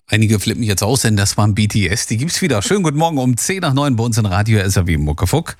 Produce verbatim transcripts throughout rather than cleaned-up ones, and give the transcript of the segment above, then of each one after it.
Einige flippen jetzt aus, denn das waren B T S. Die gibt's wieder. Schönen guten Morgen um zehn nach neun bei uns in Radio S R W Muckefuck.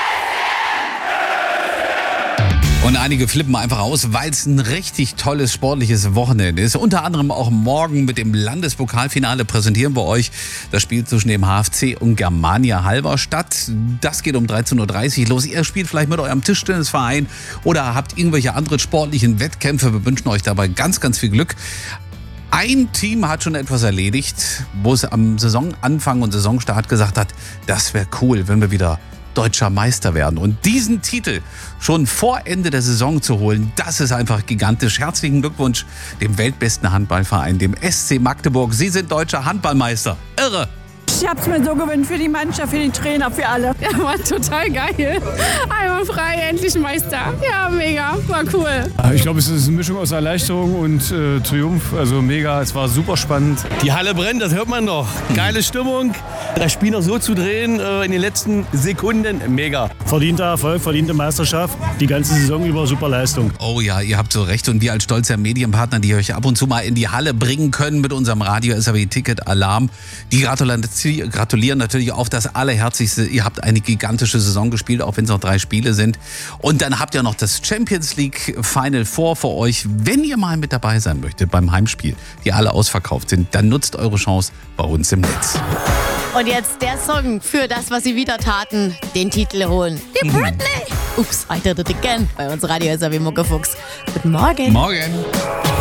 Und einige flippen einfach aus, weil es ein richtig tolles sportliches Wochenende ist. Unter anderem auch morgen mit dem Landespokalfinale präsentieren wir euch das Spiel zwischen dem H F C und Germania Halberstadt. Das geht um dreizehn Uhr dreißig los. Ihr spielt vielleicht mit eurem Tischtennisverein oder habt irgendwelche anderen sportlichen Wettkämpfe. Wir wünschen euch dabei ganz, ganz viel Glück. Ein Team hat schon etwas erledigt, wo es am Saisonanfang und Saisonstart gesagt hat, das wäre cool, wenn wir wieder deutscher Meister werden. Und diesen Titel schon vor Ende der Saison zu holen, das ist einfach gigantisch. Herzlichen Glückwunsch dem weltbesten Handballverein, dem S C Magdeburg. Sie sind deutscher Handballmeister. Irre! Ich hab's mir so gewünscht für die Mannschaft, für den Trainer, für alle. Ja, war total geil. Einmal frei, endlich Meister. Ja, mega, war cool. Ich glaube, es ist eine Mischung aus Erleichterung und äh, Triumph. Also mega, es war super spannend. Die Halle brennt, das hört man doch. Geile Stimmung. Das Spiel noch so zu drehen äh, in den letzten Sekunden, mega. Verdienter Erfolg, verdiente Meisterschaft. Die ganze Saison über super Leistung. Oh ja, ihr habt so recht. Und wir als stolzer Medienpartner, die euch ab und zu mal in die Halle bringen können mit unserem Radio S R W Ticket Alarm. Die Gratulation gratulieren natürlich auf das Allerherzigste. Ihr habt eine gigantische Saison gespielt, auch wenn es noch drei Spiele sind. Und dann habt ihr noch das Champions League Final Four für euch. Wenn ihr mal mit dabei sein möchtet beim Heimspiel, die alle ausverkauft sind, dann nutzt eure Chance bei uns im Netz. Und jetzt der Song für das, was sie wieder taten, den Titel holen. Die Britney! Ups, I did it again bei uns Radio S R W Muckefuchs. Guten Morgen. Morgen.